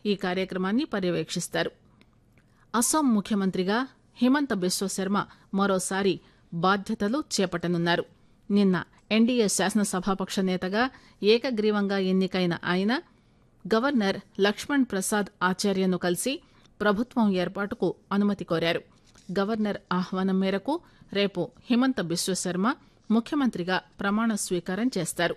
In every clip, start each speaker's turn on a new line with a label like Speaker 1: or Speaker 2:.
Speaker 1: ఈ కార్యక్రమాన్ని పర్యవేక్షిస్తారు. అస్సాం ముఖ్యమంత్రిగా హిమంత బిశ్వశర్మ మరోసారి బాధ్యతలు చేపట్టనున్నారు. నిన్న ఎన్డీఏ శాసనసభాపక్ష నేతగా ఏకగ్రీవంగా ఎన్నికైన ఆయన గవర్నర్ లక్ష్మణ్ ప్రసాద్ ఆచార్యను కలిసి ప్రభుత్వం ఏర్పాటుకు అనుమతి కోరారు. గవర్నర్ ఆహ్వానం మేరకు రేపు హిమంత బిశ్వశర్మ ముఖ్యమంత్రిగా ప్రమాణ స్వీకారం చేస్తారు.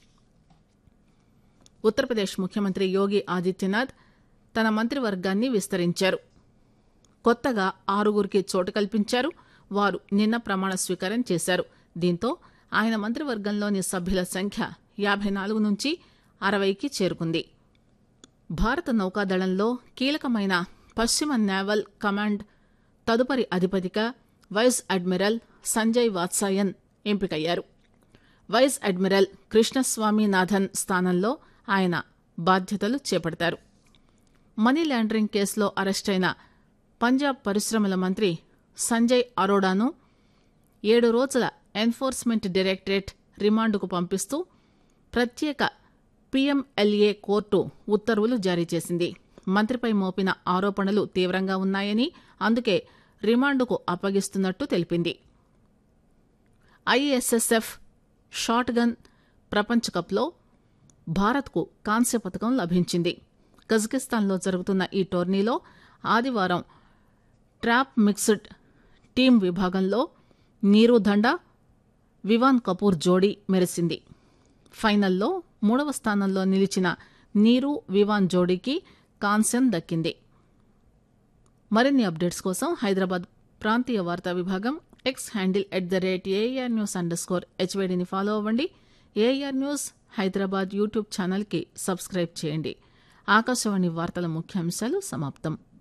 Speaker 1: ఉత్తరప్రదేశ్ ముఖ్యమంత్రి యోగి ఆదిత్యనాథ్ తన మంత్రివర్గాన్ని విస్తరించారు. కొత్తగా 6గురికి చోటు కల్పించారు. వారు నిన్న ప్రమాణ స్వీకారం చేశారు. దీంతో ఆయన మంత్రివర్గంలోని సభ్యుల సంఖ్య 54 నుంచి 60కి చేరుకుంది. భారత నౌకాదళంలో కీలకమైన పశ్చిమ నేవల్ కమాండ్ తదుపరి అధిపతిగా వైస్ అడ్మిరల్ సంజయ్ వాత్సాయన్ ఎంపికయ్యారు. వైస్ అడ్మిరల్ కృష్ణస్వామినాథన్ స్థానంలో ఆయన బాధ్యతలు చేపడతారు. మనీ లాండరింగ్ కేసులో అరెస్టైన పంజాబ్ పరిశ్రమల మంత్రి సంజయ్ అరోడాను 7 రోజుల ఎన్ఫోర్స్మెంట్ డైరెక్టరేట్ రిమాండ్కు పంపిస్తూ ప్రత్యేక పీఎంఎల్ఏ కోర్టు ఉత్తర్వులు జారీ చేసింది. మంత్రిపై మోపిన ఆరోపణలు తీవ్రంగా ఉన్నాయని, అందుకే రిమాండ్కు అప్పగిస్తున్నట్టు తెలిపింది. ఐఎస్ఎస్ఎఫ్ షాట్ గన్ ప్రపంచ కప్లో భారత్కు కాంస్య పథకం లభించింది. కజకిస్తాన్లో జరుగుతున్న ఈ టోర్నీలో ఆదివారం ట్రాప్ మిక్స్డ్ టీం విభాగంలో నీరు దండా, వివాన్ కపూర్ జోడీ మెరిసింది. ఫైనల్లో 3వ స్థానంలో నిలిచిన నీరు వివాన్ జోడీకి కాంస్యం దక్కింది. మరిన్ని అప్డేట్స్ కోసం హైదరాబాద్ ప్రాంతీయ వార్తా విభాగం ఎక్స్ హ్యాండిల్ @ARNews_HYDని ఫాలో అవ్వండి. ఏఆర్ న్యూస్ హైదరాబాద్ యూట్యూబ్ ఛానల్కి సబ్స్క్రైబ్ చేయండి. ఆకాశవాణి వార్తల ముఖ్యాంశాలు సమాప్తం.